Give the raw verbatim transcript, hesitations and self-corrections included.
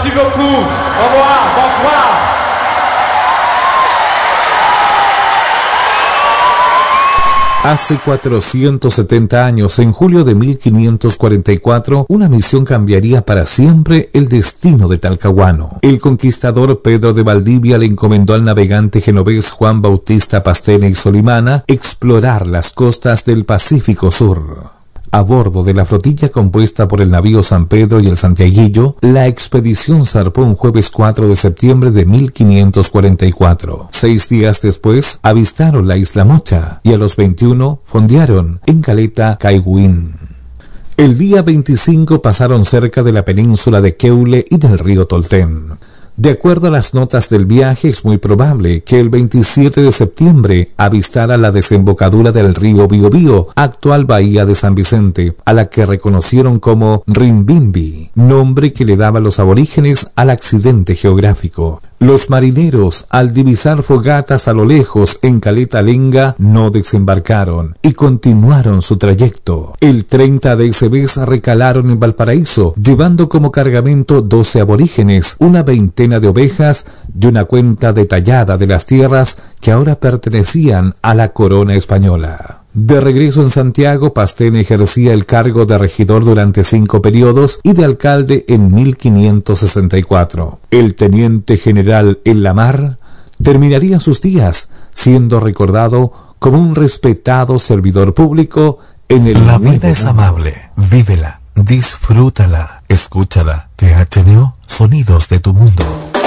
Merci beaucoup. Au revoir. Bonsoir. Hace cuatrocientos setenta años, en julio de mil quinientos cuarenta y cuatro, una misión cambiaría para siempre el destino de Talcahuano. El conquistador Pedro de Valdivia le encomendó al navegante genovés Juan Bautista Pastene y Solimana explorar las costas del Pacífico Sur. A bordo de la flotilla compuesta por el navío San Pedro y el Santiaguillo, la expedición zarpó un jueves cuatro de septiembre de mil quinientos cuarenta y cuatro. Seis días después, avistaron la isla Mocha y a los veintiuno fondearon en caleta Caigüín. El día veinticinco pasaron cerca de la península de Keule y del río Tolten. De acuerdo a las notas del viaje, es muy probable que el veintisiete de septiembre avistara la desembocadura del río Biobío, actual bahía de San Vicente, a la que reconocieron como Rimbimbi, nombre que le daban los aborígenes al accidente geográfico. Los marineros, al divisar fogatas a lo lejos en Caleta Lenga, no desembarcaron y continuaron su trayecto. El treinta de ese mes recalaron en Valparaíso, llevando como cargamento doce aborígenes, una veintena de ovejas y una cuenta detallada de las tierras que ahora pertenecían a la corona española. De regreso en Santiago, Pastene ejercía el cargo de regidor durante cinco periodos y de alcalde en mil quinientos sesenta y cuatro. El teniente general en la mar terminaría sus días siendo recordado como un respetado servidor público en el... La vida es amable, vívela, disfrútala, escúchala. T H N O, sonidos de tu mundo.